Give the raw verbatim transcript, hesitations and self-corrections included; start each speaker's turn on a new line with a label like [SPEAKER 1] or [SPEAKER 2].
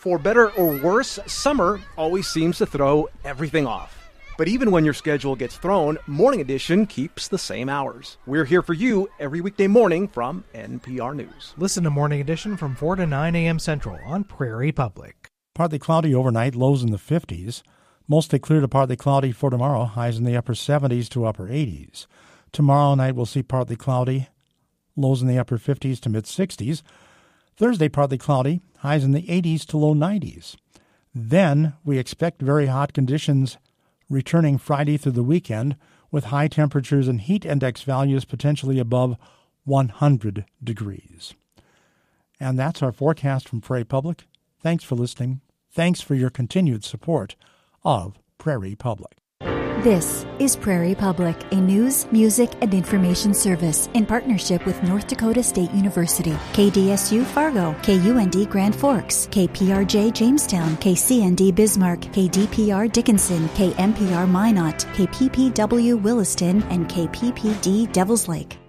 [SPEAKER 1] For better or worse, summer always seems to throw everything off. But even when your schedule gets thrown, Morning Edition keeps the same hours. We're here for you every weekday morning from N P R News.
[SPEAKER 2] Listen to Morning Edition from four to nine a.m. Central on Prairie Public.
[SPEAKER 3] Partly cloudy overnight, lows in the fifties. Mostly clear to partly cloudy for tomorrow, highs in the upper seventies to upper eighties. Tomorrow night we'll see partly cloudy, lows in the upper fifties to mid-sixties. Thursday, partly cloudy, highs in the eighties to low nineties. Then we expect very hot conditions returning Friday through the weekend, with high temperatures and heat index values potentially above one hundred degrees. And that's our forecast from Prairie Public. Thanks for listening. Thanks for your continued support of Prairie Public.
[SPEAKER 4] This is Prairie Public, a news, music, and information service in partnership with North Dakota State University, K D S U Fargo, K U N D Grand Forks, K P R J Jamestown, K C N D Bismarck, K D P R Dickinson, K M P R Minot, K P P W Williston, and K P P D Devils Lake.